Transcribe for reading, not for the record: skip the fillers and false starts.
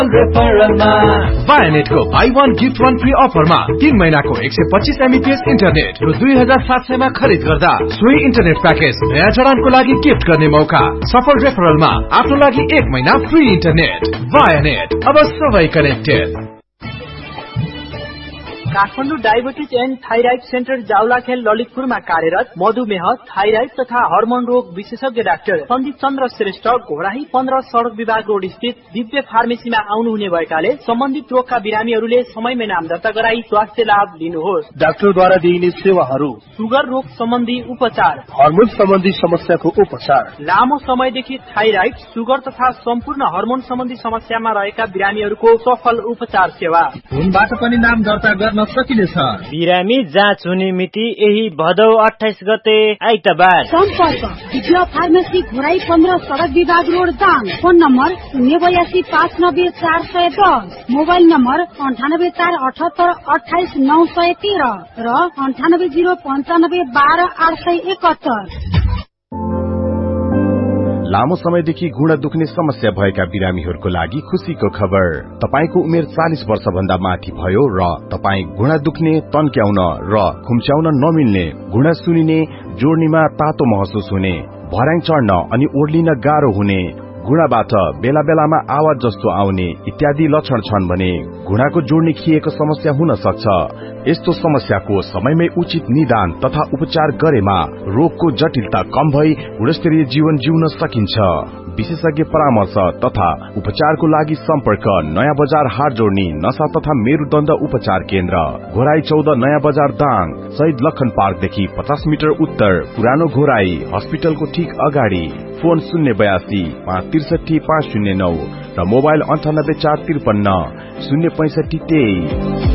वायानेटको by 1 gift 1 free अफरमा 3 महिनाको 125 MBPS internet रु 2700 मा खरिद गर्दा सोही इन्टरनेट प्याकेज नयाँ जडानको लागि गिफ्ट गर्ने मौका। सफल रेफरलमा आफ्नो लागि 1 महिना फ्री इन्टरनेट। वायानेट, अब सबै connected. Kathmandu diabetes and thyroid centre Jawalakhel ललितपुरमा कार्यरत मधुमेह, थाइराइड तथा हर्मोन रोग विशेषज्ञ डाक्टर सन्दीप चन्द्र श्रेष्ठ घोराही 15 सडक विभाग रोड स्थित दिव्य फार्मेसीमा आउनुहुने भएकाले सम्बन्धित रोगका बिरामीहरूले समयमै नाम दर्ता गराई स्वास्थ्य लाभ लिनुहोस्। डाक्टरद्वारा दिइने सेवाहरू: सुगर रोग सम्बन्धी उपचार, हर्मोन सम्बन्धी समस्याको उपचार, लामो समयदेखि थाइराइड, सुगर तथा सम्पूर्ण हर्मोन सम्बन्धी समस्यामा रहेका बिरामीहरूको सफल उपचार सेवा। फोनबाट पनि नाम दर्ता गर्न सकिनेछ। बिरामी जाँच हुने मिति यही भदौ 28 गते आइतबार। सम्पर्क दिव्य फार्मेसी घोराई 15 सडक विभाग road Dang. Phone number 082590410, mobile number 9848782913 र 9805912871। लामो समयदेखि घुँडा दुख्ने समस्या भएका बिरामीहरूको लागि खुशीको खबर। तपाईको उमेर 40 वर्ष भन्दा माथि भयो र तपाई घुँडा दुख्ने, तन्क्याउन र खुम्च्याउन नमिल्ने, घुँडा सुनिने, जोड्नीमा तातो महसुस हुने, भर्याङ चढ्न अनि ओर्लिन गाह्रो हुने, घुँडाबाट बेला बेलामा आवाज जस्तो आउने इत्यादि लक्षण छन् भने घुँडाको जोड्नी खिएको समस्या हुन सक्छ। यस्तो समस्याको समयमै उचित निदान तथा उपचार गरेमा रोगको जटिलता कम भई गुणस्तरीय जीवन जिउन सकिन्छ। विशेषज्ञ परामर्श तथा उपचारको लागि सम्पर्क नयाँ बजार हाट जोड्नी नशा तथा मेरुदण्ड उपचार केन्द्र, घोराई 14 नयाँ बजार दाङ, शहीद लखन पार्कदेखि 50 मिटर उत्तर, पुरानो घोराई हस्पिटलको ठीक अगाडि। फोन 082 563 509 र मोबाइल 98 453 065 23।